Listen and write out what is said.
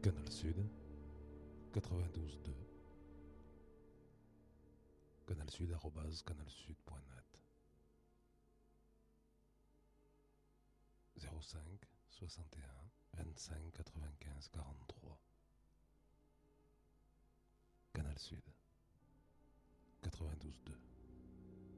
Canal Sud, 92.2. canalsud@canalsud.net 05 61 25 95 43. Canal Sud, 92.2.